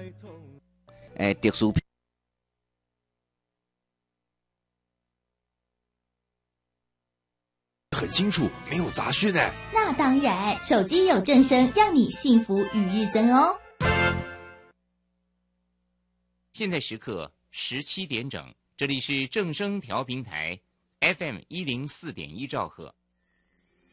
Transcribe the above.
特殊很清楚，没有杂讯哎。 那当然，手机有正声，让你幸福与日增哦。 现在时刻17点整，这里是正声调频台 FM104.1兆赫。